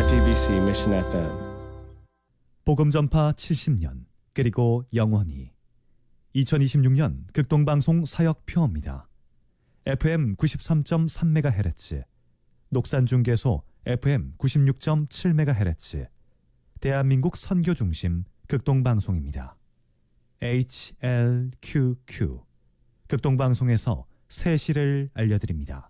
JTBC Mission FM. 복음 전파 70년 그리고 영원히 2026년 극동방송 사역표입니다. FM 93.3MHz, 녹산중계소 FM 96.7MHz, 대한민국 선교중심 극동방송입니다. HLQQ 극동방송에서 새 시를 알려드립니다.